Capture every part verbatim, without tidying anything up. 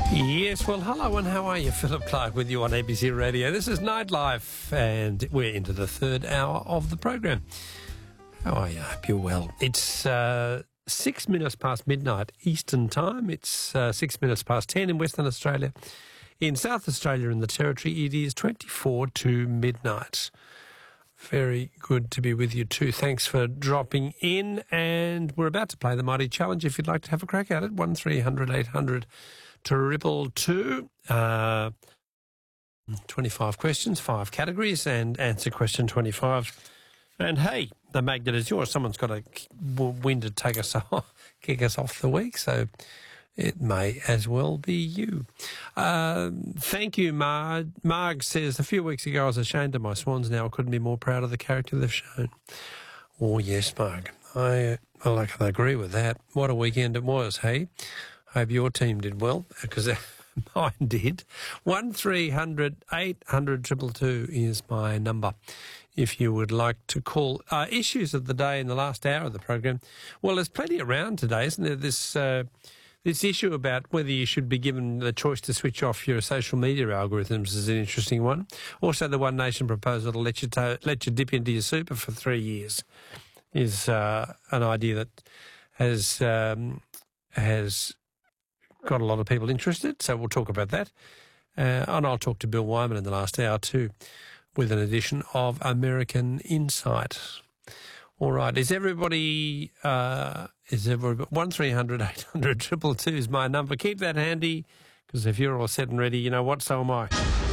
Yes, well, hello and how are you? Philip Clark with you on A B C Radio. This is Nightlife and we're into the third hour of the program. How are you? I hope you're well. It's uh, six minutes past midnight Eastern time. It's uh, six minutes past ten in Western Australia. In South Australia and the Territory, it is twenty-four to midnight. Very good to be with you too. Thanks for dropping in. And we're about to play the Mighty Challenge. If you'd like to have a crack at it, one three hundred eight hundred triple two. Uh, twenty-five questions, five categories, and answer question twenty-five. And hey, the magnet is yours. Someone's got a win to take us off, kick us off the week, so it may as well be you. Uh, thank you, Marg. Marg says, a few weeks ago I was ashamed of my Swans. Now I couldn't be more proud of the character they've shown. Oh, yes, Marg. I, well, I can agree with that. What a weekend it was, hey? Hope your team did well, because mine did. one three hundred eight hundred two two two is my number if you would like to call. Uh, issues of the day in the last hour of the program. Well, there's plenty around today, isn't there? This, uh, this issue about whether you should be given the choice to switch off your social media algorithms is an interesting one. Also, the One Nation proposal to let you, to, let you dip into your super for three years is uh, an idea that has um, has... got a lot of people interested, so we'll talk about that. Uh, and I'll talk to Bill Wyman in the last hour too, with an edition of American Insight. All right, is everybody, uh, is everybody, one three hundred eight hundred two two two is my number. Keep that handy, because if you're all set and ready, you know what, so am I.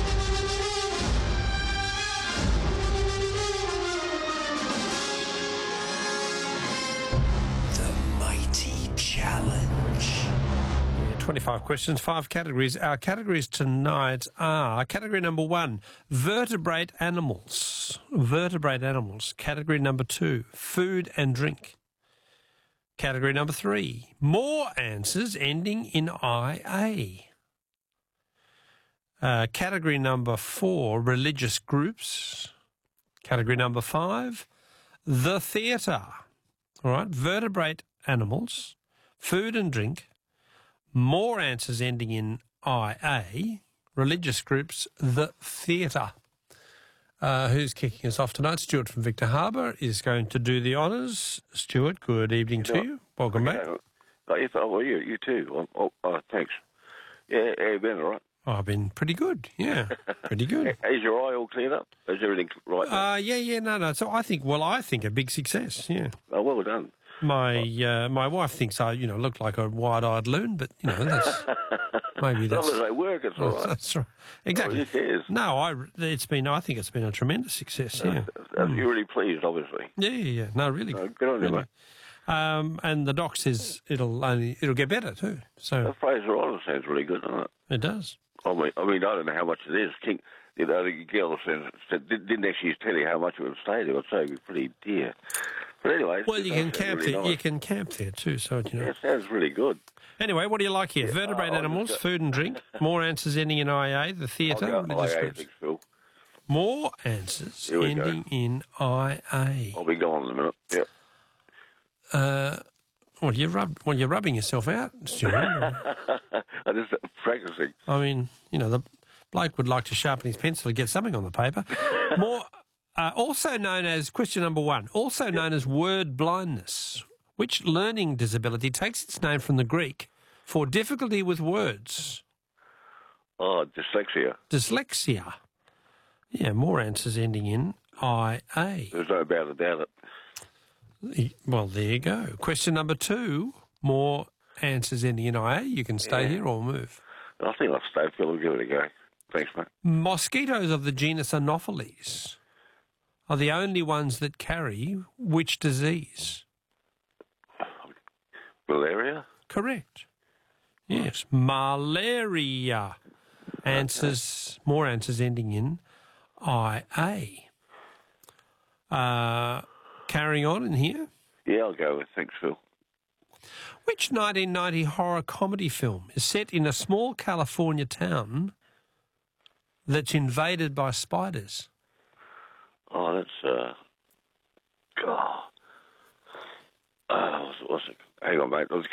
twenty-five questions, five categories. Our categories tonight are category number one, vertebrate animals. Vertebrate animals. Category number two, food and drink. Category number three, more answers ending in I A. Uh, category number four, religious groups. Category number five, the theatre. All right, vertebrate animals, food and drink. More answers ending in I A, religious groups, the theatre. Uh, who's kicking us off tonight? Stuart from Victor Harbour is going to do the honours. Stuart, good evening you to you. Welcome, okay. mate. Oh, yes, oh, well, you, you too. Oh, oh, thanks. Yeah, how you been, all right? Oh, I've been pretty good, yeah, pretty good. Is your eye all cleared up? Is everything right now? Uh, yeah, yeah, no, no. So I think, well, I think a big success, yeah. Oh, well done. My uh, my wife thinks I, you know, look like a wide-eyed loon, but, you know, that's... Maybe that's... As long as they work, it's all right. That's right. Exactly. Oh, who cares? No, I, it's been, I think it's been a tremendous success, yeah. Uh, mm. You're really pleased, obviously. Yeah, yeah, yeah. No, really. No, good on you, really. mate. Um, and the doc says it'll only, it'll get better too. So the Fraser Island sounds really good, doesn't it? It does. I mean, I mean, I don't know how much it is. King, you know, the girl said, said, didn't actually tell you how much it would stay there. I'd say it'd be pretty dear. But anyway, well, you can camp really there. Nice. You can camp there too. So you know, yeah, it sounds really good. Anyway, what do you like here? Yeah, vertebrate uh, animals, just... food and drink. More answers ending in I A. The theatre. I A, thanks, Phil. More answers ending go. in I A. I'll be gone in a minute. Yep. Uh, well, you rub. Well, you're rubbing yourself out, Stuart. I'm just practicing. I mean, you know, the bloke would like to sharpen his pencil to get something on the paper. More. Uh, also known as, question number one, also yep. known as word blindness. Which learning disability takes its name from the Greek for difficulty with words? Oh, dyslexia. Dyslexia. Yeah, more answers ending in I A. There's no doubt about it. Well, there you go. Question number two, more answers ending in I A. You can stay yeah. here or move. I think I'll stay, Phil. I'll give it a go. Thanks, mate. Mosquitoes of the genus Anopheles are the only ones that carry which disease? Malaria? Correct. Yes, malaria. Answers, more answers ending in I A. Uh, carrying on in here. Yeah, I'll go with thanks, Phil. Which nineteen ninety horror comedy film is set in a small California town that's invaded by spiders? Oh, that's, uh, God. Uh, what's, what's it? Hang on, mate. Let's